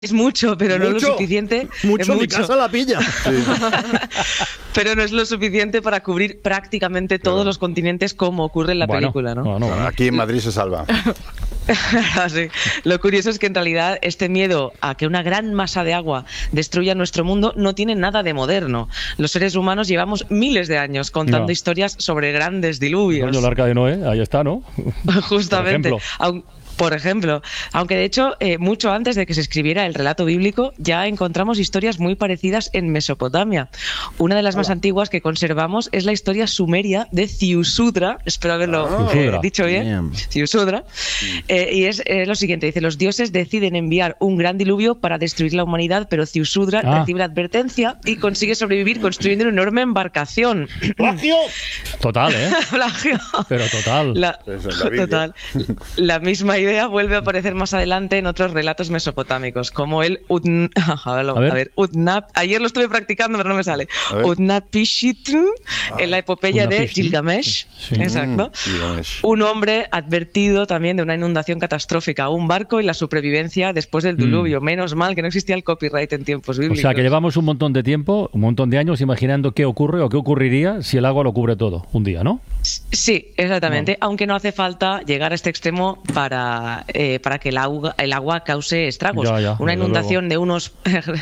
Es mucho, pero no lo suficiente. Mucho, mi casa la pilla. Sí. Pero no es lo suficiente para cubrir prácticamente todos los continentes como ocurre en la película, ¿no? Bueno, aquí en Madrid se salva. Sí. Lo curioso es que en realidad este miedo a que una gran masa de agua destruya nuestro mundo no tiene nada de moderno. Los seres humanos llevamos miles de años contando historias sobre grandes diluvios. Bueno, el Arca de Noé, ahí está, ¿no? Justamente. Por ejemplo, aunque de hecho mucho antes de que se escribiera el relato bíblico ya encontramos historias muy parecidas en Mesopotamia. Una de las más antiguas que conservamos es la historia sumeria de Ziusudra, espero haberlo dicho bien, Ziusudra, y es lo siguiente, dice: los dioses deciden enviar un gran diluvio para destruir la humanidad, pero Ziusudra recibe la advertencia y consigue sobrevivir construyendo una enorme embarcación. ¡Plagio! Total, ¿eh? Plagio. Pero total. Total. La misma idea vuelve a aparecer más adelante en otros relatos mesopotámicos, como el Utnap. Ayer lo estuve practicando, pero no me sale. Utnapishtim, en la epopeya de Gilgamesh. Sí. Exacto. Un hombre advertido también de una inundación catastrófica, un barco y la supervivencia después del diluvio. Menos mal que no existía el copyright en tiempos bíblicos. O sea, que llevamos un montón de tiempo, un montón de años imaginando qué ocurre o qué ocurriría si el agua lo cubre todo un día, ¿no? Sí, exactamente. Aunque no hace falta llegar a este extremo para que el agua cause estragos. Una inundación de unos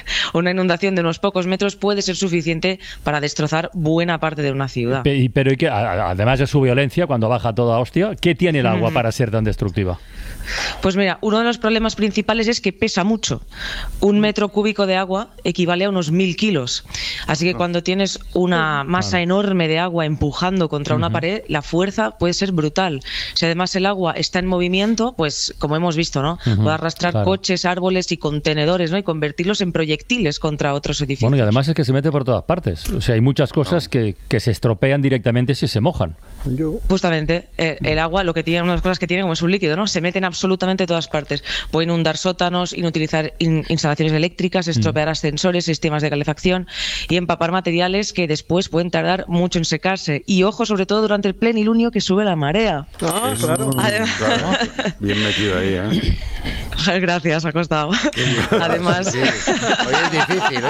pocos metros puede ser suficiente para destrozar buena parte de una ciudad. Pero además de su violencia, cuando baja toda hostia, ¿qué tiene el agua para ser tan destructiva? Pues mira, uno de los problemas principales es que pesa mucho. 1 metro cúbico de agua equivale a unos 1000 kilos. Así que cuando tienes una masa enorme de agua empujando contra una pared, la fuerza puede ser brutal. Si además el agua está en movimiento, pues como hemos visto, ¿no? Puede arrastrar coches, árboles y contenedores, ¿no? Y convertirlos en proyectiles contra otros edificios. Bueno, y además es que se mete por todas partes. O sea, hay muchas cosas que se estropean directamente si se mojan. Justamente, el agua, lo que tiene, una de las cosas que tiene, como es un líquido, ¿no? Se mete en absolutamente todas partes. Puede inundar sótanos, inutilizar instalaciones eléctricas, estropear ascensores, sistemas de calefacción y empapar materiales que después pueden tardar mucho en secarse. Y ojo, sobre todo durante el plenilunio, que sube la marea. Claro. Bien metido ahí, ¿eh? Gracias, ha costado. Además... Sí. Hoy es difícil.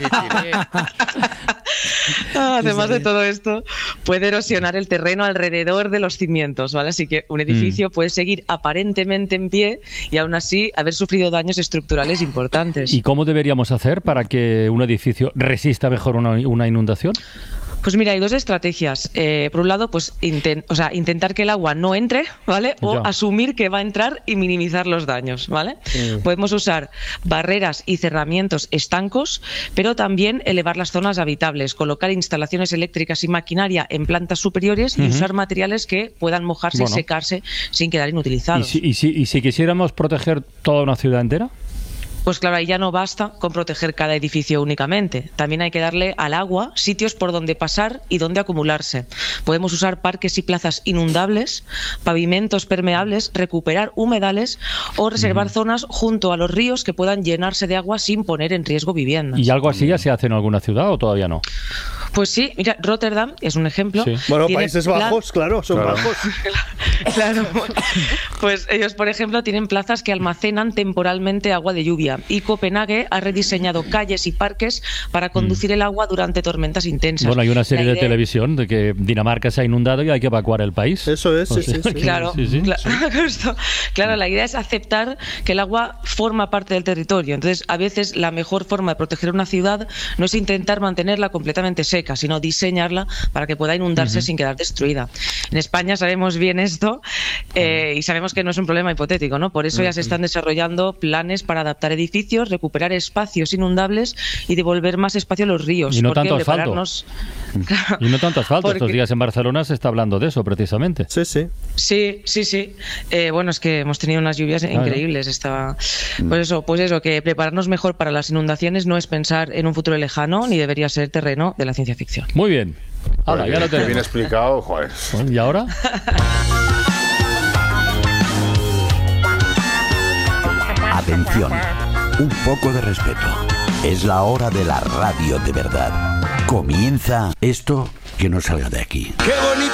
Además de todo esto, puede erosionar el terreno alrededor de los cimientos, ¿vale? Así que un edificio puede seguir aparentemente en pie y aún así haber sufrido daños estructurales importantes. ¿Y cómo deberíamos hacer para que un edificio resista mejor una inundación? Pues mira, hay dos estrategias. Por un lado, pues intentar que el agua no entre, ¿vale? O asumir que va a entrar y minimizar los daños, ¿vale? Podemos usar barreras y cerramientos estancos, pero también elevar las zonas habitables, colocar instalaciones eléctricas y maquinaria en plantas superiores y usar materiales que puedan mojarse y secarse sin quedar inutilizados. ¿Y si quisiéramos proteger toda una ciudad entera? Pues claro, ahí ya no basta con proteger cada edificio únicamente. También hay que darle al agua sitios por donde pasar y donde acumularse. Podemos usar parques y plazas inundables, pavimentos permeables, recuperar humedales o reservar zonas junto a los ríos que puedan llenarse de agua sin poner en riesgo viviendas. ¿Y algo así ya se hace en alguna ciudad o todavía no? Pues sí, mira, Rotterdam es un ejemplo. Sí. Bueno, Países Bajos, claro, son bajos. Claro, pues ellos, por ejemplo, tienen plazas que almacenan temporalmente agua de lluvia. Y Copenhague ha rediseñado calles y parques para conducir el agua durante tormentas intensas. Bueno, hay una serie de televisión de que Dinamarca se ha inundado y hay que evacuar el país. Eso es, sí. Claro, claro, la idea es aceptar que el agua forma parte del territorio. Entonces, a veces la mejor forma de proteger una ciudad no es intentar mantenerla completamente seca, sino diseñarla para que pueda inundarse sin quedar destruida. En España sabemos bien esto y sabemos que no es un problema hipotético, ¿no? Por eso ya se están desarrollando planes para adaptar edificios, recuperar espacios inundables y devolver más espacio a los ríos. Y no tanto asfalto. Y no tanto asfalto. Estos días en Barcelona se está hablando de eso, precisamente. Sí. Bueno, es que hemos tenido unas lluvias increíbles. Pues eso, que prepararnos mejor para las inundaciones no es pensar en un futuro lejano, ni debería ser terreno de la ciencia ficción. Muy bien. Ahora, ya lo tenemos. Bien explicado, joder. ¿Y ahora? Atención, un poco de respeto. Es la hora de la radio de verdad. Comienza esto que no salga de aquí. ¡Qué bonito!